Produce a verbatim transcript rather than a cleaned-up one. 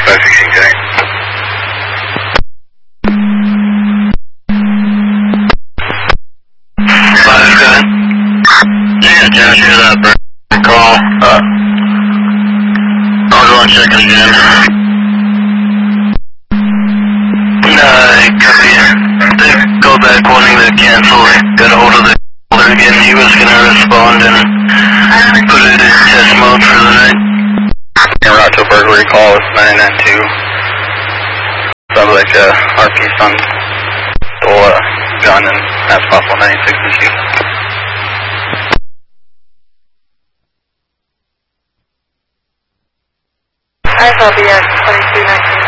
five sixteen today. five seven. Yeah, Josh, hear that bird call. Uh, I'll go and check it again. Uh, copy. They go back wanting to cancel. Got a hold of the caller again. He was going to respond and put it in test mode for the night. In route to a burglary call, it's nine nine two. Sounds like a R P son stole a gun and that's possible ninety-six machine. I S L B S twenty-two nineteen.